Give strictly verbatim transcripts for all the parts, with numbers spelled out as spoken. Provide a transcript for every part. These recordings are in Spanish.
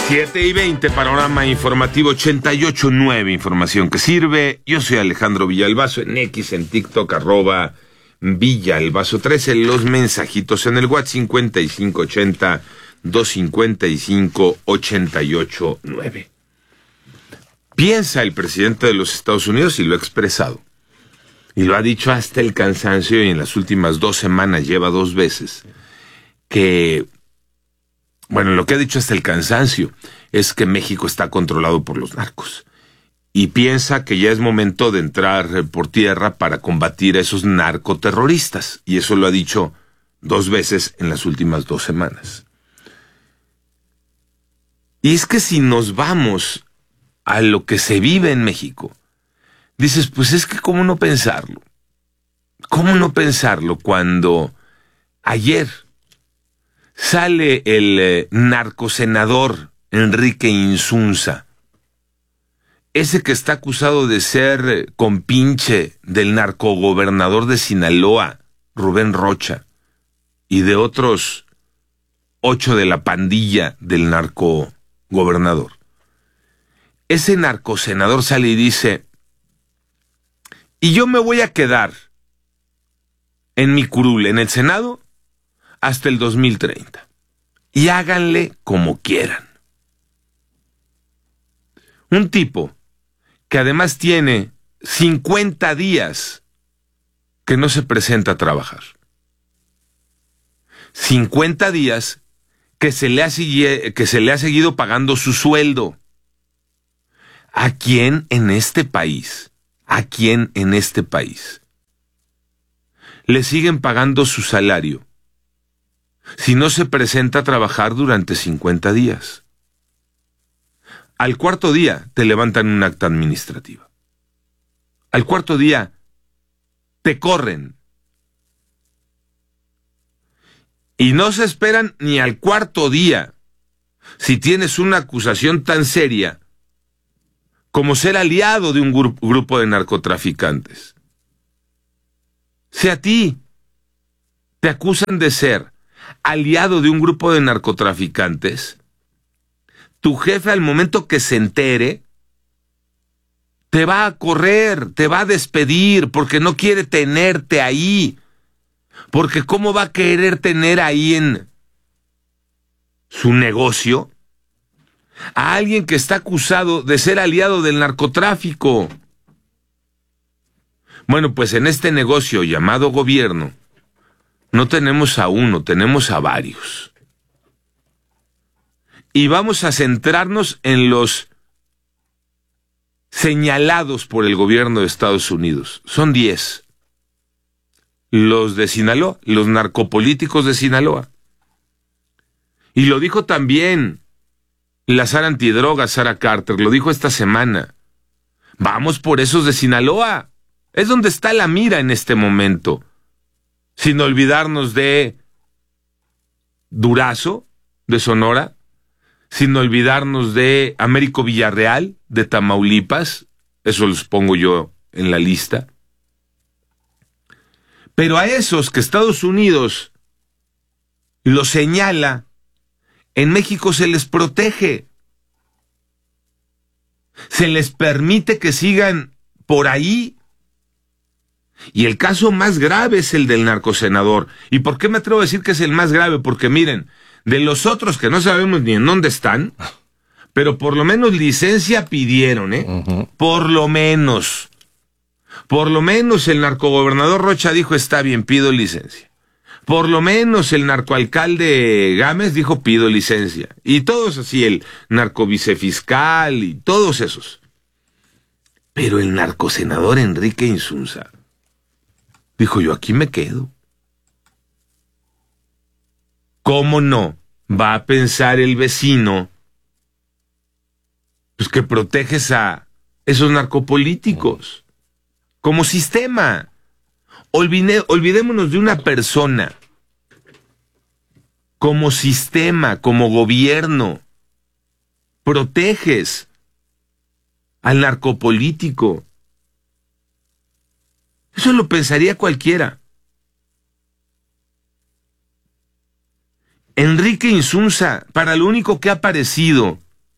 siete y veinte, panorama informativo ochenta y ocho punto nueve, información que sirve. Yo soy Alejandro Villalbazo, en X, en TikTok, arroba Villalbazo trece, los mensajitos en el WhatsApp cincuenta y cinco ochenta, doscientos cincuenta y cinco, ochenta y ocho nueve. Piensa el presidente de los Estados Unidos, y lo ha expresado, y lo ha dicho hasta el cansancio, y en las últimas dos semanas lleva dos veces, que... Bueno, lo que ha dicho hasta el cansancio es que México está controlado por los narcos y piensa que ya es momento de entrar por tierra para combatir a esos narcoterroristas, y eso lo ha dicho dos veces en las últimas dos semanas. Y es que si nos vamos a lo que se vive en México, dices, pues es que cómo no pensarlo, cómo no pensarlo cuando ayer sale el eh, narcosenador Enrique Insunza, ese que está acusado de ser eh, compinche del narcogobernador de Sinaloa, Rubén Rocha, y de otros ocho de la pandilla del narcogobernador. Ese narcosenador sale y dice, y yo me voy a quedar en mi curul, en el Senado, hasta el dos mil treinta. Y háganle como quieran. Un tipo que además tiene cincuenta días que no se presenta a trabajar. cincuenta días que se le ha, que se le ha seguido pagando su sueldo. ¿A quién en este país? ¿A quién en este país le siguen pagando su salario si no se presenta a trabajar durante cincuenta días? Al cuarto día te levantan un acta administrativa. Al cuarto día te corren. Y no se esperan ni al cuarto día si tienes una acusación tan seria como ser aliado de un gru- grupo de narcotraficantes. Si a ti te acusan de ser aliado de un grupo de narcotraficantes, tu jefe, al momento que se entere, te va a correr, te va a despedir, porque no quiere tenerte ahí. Porque ¿cómo va a querer tener ahí en su negocio a alguien que está acusado de ser aliado del narcotráfico? Bueno, pues en este negocio llamado gobierno, no tenemos a uno, tenemos a varios. Y vamos a centrarnos en los señalados por el gobierno de Estados Unidos. Son diez. Los de Sinaloa, los narcopolíticos de Sinaloa. Y lo dijo también la Sara Antidrogas, Sara Carter, lo dijo esta semana. Vamos por esos de Sinaloa. Es donde está la mira en este momento. Sin olvidarnos de Durazo, de Sonora, sin olvidarnos de Américo Villarreal, de Tamaulipas, eso los pongo yo en la lista. Pero a esos que Estados Unidos los señala, en México se les protege. Se les permite que sigan por ahí. Y el caso más grave es el del narcosenador. ¿Y por qué me atrevo a decir que es el más grave? Porque miren, de los otros que no sabemos ni en dónde están, pero por lo menos licencia pidieron, ¿eh? Uh-huh. Por lo menos. Por lo menos el narcogobernador Rocha dijo, está bien, pido licencia. Por lo menos el narcoalcalde Gámez dijo, pido licencia. Y todos así, el narcovicefiscal y todos esos. Pero el narcosenador Enrique Insunza dijo, yo aquí me quedo. ¿Cómo no va a pensar el vecino pues que proteges a esos narcopolíticos como sistema? Olvide, olvidémonos de una persona. Como sistema, como gobierno, proteges al narcopolítico. Eso lo pensaría cualquiera. Enrique Insunza, para lo único que ha aparecido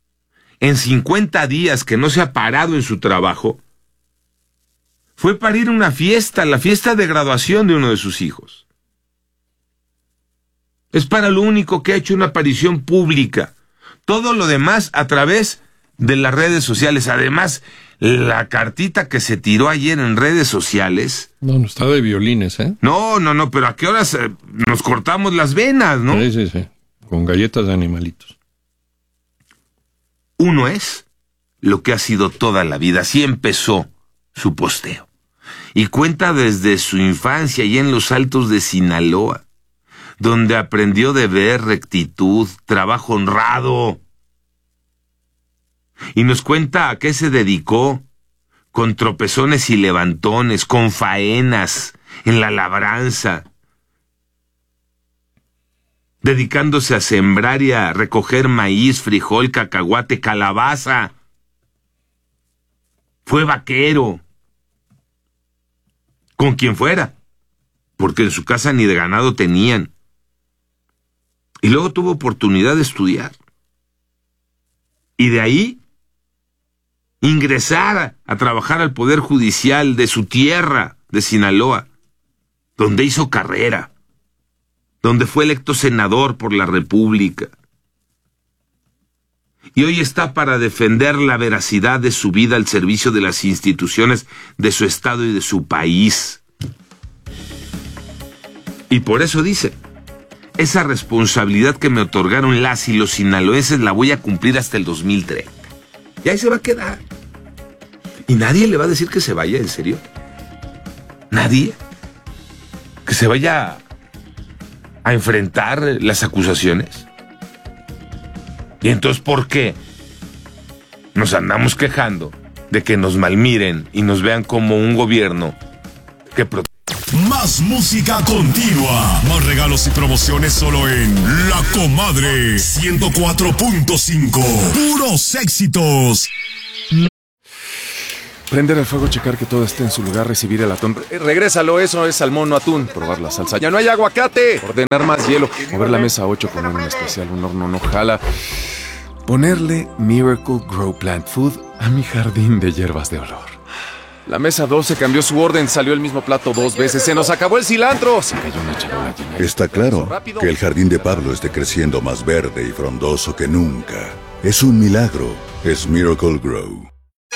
en cincuenta días que no se ha parado en su trabajo, fue para ir a una fiesta, la fiesta de graduación de uno de sus hijos. Es para lo único que ha hecho una aparición pública. Todo lo demás a través de las redes sociales. Además, la cartita que se tiró ayer en redes sociales... No, no está de violines, ¿eh? No, no, no, pero ¿a qué horas eh, nos cortamos las venas, no? Sí, sí, sí. Con galletas de animalitos. Uno es lo que ha sido toda la vida. Así empezó su posteo. Y cuenta desde su infancia y en los altos de Sinaloa, donde aprendió deber, rectitud, trabajo honrado. Y nos cuenta a qué se dedicó, con tropezones y levantones, con faenas, en la labranza, dedicándose a sembrar y a recoger maíz, frijol, cacahuate, calabaza. Fue vaquero, con quien fuera, porque en su casa ni de ganado tenían. Y luego tuvo oportunidad de estudiar. Y de ahí ingresar a, a trabajar al Poder Judicial de su tierra, de Sinaloa, donde hizo carrera, donde fue electo senador por la República. Y hoy está para defender la veracidad de su vida al servicio de las instituciones de su estado y de su país. Y por eso dice, esa responsabilidad que me otorgaron las y los sinaloenses la voy a cumplir hasta el dos mil treinta. Y ahí se va a quedar. Y nadie le va a decir que se vaya, ¿en serio? Nadie. Que se vaya a enfrentar las acusaciones. ¿Y entonces por qué nos andamos quejando de que nos malmiren y nos vean como un gobierno que protege? Más música continua, más regalos y promociones solo en La Comadre ciento cuatro punto cinco. Puros éxitos. Prender el fuego, checar que todo esté en su lugar, recibir el atún. Eh, regrésalo, eso es salmón, no atún. Probar la salsa. Ya no hay aguacate. Ordenar más hielo. Mover la mesa a ocho, poner un especial, un horno no jala. Ponerle Miracle Grow Plant Food a mi jardín de hierbas de olor. La mesa doce cambió su orden, salió el mismo plato dos veces. ¡Se nos acabó el cilantro! Se cayó una charola llena. Está claro que el jardín de Pablo esté creciendo más verde y frondoso que nunca. Es un milagro. Es Miracle Grow.